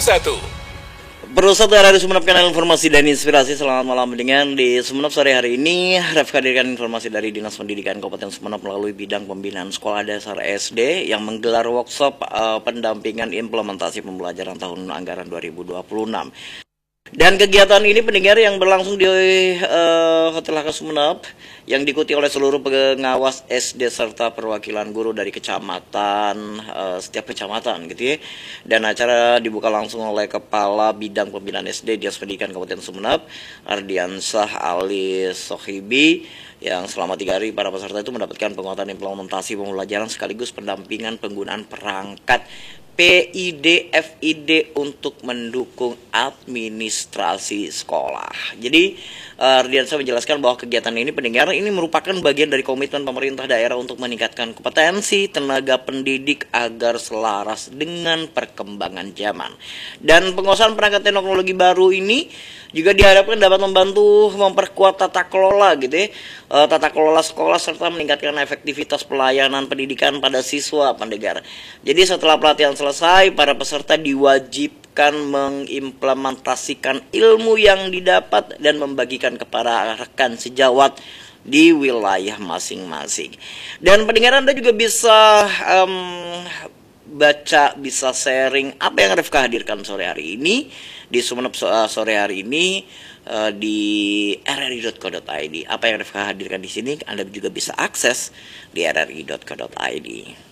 1. Perusahaan RRI Sumeneb, kanal informasi dan inspirasi. Selamat malam dengan di Sumeneb sore hari ini. Ref hadirkan informasi dari Dinas Pendidikan Kabupaten Sumeneb melalui bidang pembinaan sekolah dasar SD yang menggelar workshop pendampingan implementasi pembelajaran tahun anggaran 2026. Dan kegiatan ini pendengar yang berlangsung di Hotel Haka Sumeneb yang diikuti oleh seluruh pengawas SD serta perwakilan guru dari kecamatan, setiap kecamatan gitu ya. Dan acara dibuka langsung oleh Kepala Bidang Pembinaan SD Dinas Pendidikan Kabupaten Sumeneb, Ardiansah Ali Sohibi, yang selama 3 hari para peserta itu mendapatkan penguatan implementasi pembelajaran sekaligus pendampingan penggunaan perangkat PID, FID untuk mendukung administrasi sekolah. Jadi Ardiansah menjelaskan bahwa kegiatan ini pendengar ini merupakan bagian dari komitmen pemerintah daerah untuk meningkatkan kompetensi tenaga pendidik agar selaras dengan perkembangan zaman. Dan penguasaan perangkat teknologi baru ini juga diharapkan dapat membantu memperkuat tata kelola gitu ya, tata kelola sekolah serta meningkatkan efektivitas pelayanan pendidikan pada siswa pendengar. Jadi setelah pelatihan selesai, para peserta diwajibkan mengimplementasikan ilmu yang didapat dan membagikan kepada rekan sejawat di wilayah masing-masing. Dan pendengar Anda juga bisa baca, bisa sharing apa yang Rifka hadirkan sore hari ini di Sumeneb sore hari ini di rri.co.id. Apa yang Rifka hadirkan di sini Anda juga bisa akses di rri.co.id.